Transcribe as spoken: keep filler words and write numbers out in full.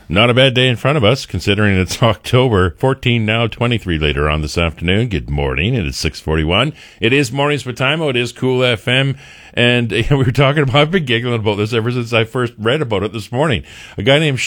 Not a bad day in front of us, considering it's October. fourteen now, twenty-three later on this afternoon. Good morning. It is six forty-one. It is Mornings with Taimo. It is Cool F M. And you know, we were talking about, I've been giggling about this ever since I first read about it this morning. A guy named